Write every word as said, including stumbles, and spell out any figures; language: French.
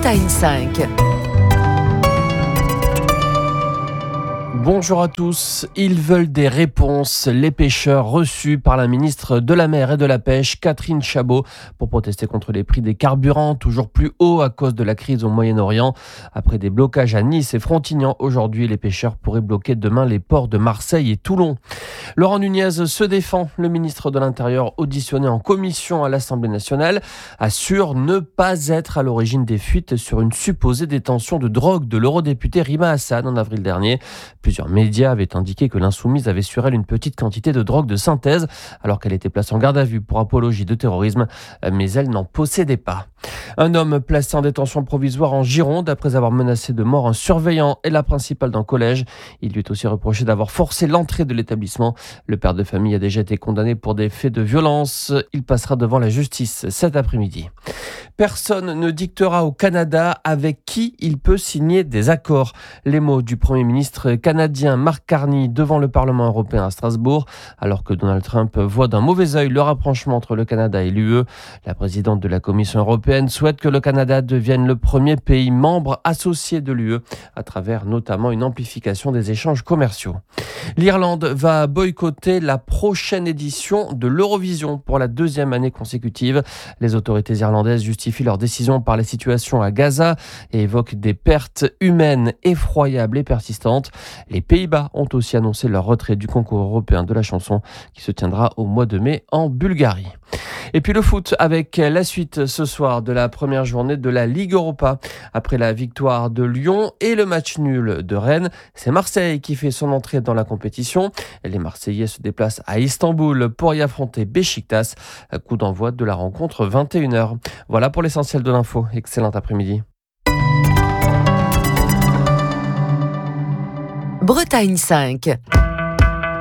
Bretagne cinq. Bonjour à tous, ils veulent des réponses, les pêcheurs reçus par la ministre de la Mer et de la Pêche, Catherine Chabot, pour protester contre les prix des carburants, toujours plus hauts à cause de la crise au Moyen-Orient. Après des blocages à Nice et Frontignan, aujourd'hui les pêcheurs pourraient bloquer demain les ports de Marseille et Toulon. Laurent Nunez se défend, le ministre de l'Intérieur auditionné en commission à l'Assemblée nationale, assure ne pas être à l'origine des fuites sur une supposée détention de drogue de l'eurodéputé Rima Hassan en avril dernier. Plusieurs médias avaient indiqué que l'insoumise avait sur elle une petite quantité de drogue de synthèse alors qu'elle était placée en garde à vue pour apologie de terrorisme, mais elle n'en possédait pas. Un homme placé en détention provisoire en Gironde après avoir menacé de mort un surveillant et la principale d'un collège. Il lui est aussi reproché d'avoir forcé l'entrée de l'établissement. Le père de famille a déjà été condamné pour des faits de violence. Il passera devant la justice cet après-midi. Personne ne dictera au Canada avec qui il peut signer des accords. Les mots du Premier ministre canadien Mark Carney devant le Parlement européen à Strasbourg, alors que Donald Trump voit d'un mauvais œil le rapprochement entre le Canada et l'U E. La présidente de la Commission européenne souhaite que le Canada devienne le premier pays membre associé de l'U E, à travers notamment une amplification des échanges commerciaux. L'Irlande va boycotter la prochaine édition de l'Eurovision pour la deuxième année consécutive. Les autorités irlandaises justifient leur décision par les situations à Gaza et évoquent des pertes humaines effroyables et persistantes. Les Pays-Bas ont aussi annoncé leur retrait du concours européen de la chanson qui se tiendra au mois de mai en Bulgarie. Et puis le foot avec la suite ce soir de la première journée de la Ligue Europa. Après la victoire de Lyon et le match nul de Rennes, c'est Marseille qui fait son entrée dans la compétition. Les Marseillais se déplacent à Istanbul pour y affronter Beşiktaş. Coup d'envoi de la rencontre vingt et une heures. Voilà pour l'essentiel de l'info. Excellent après-midi. Bretagne cinq.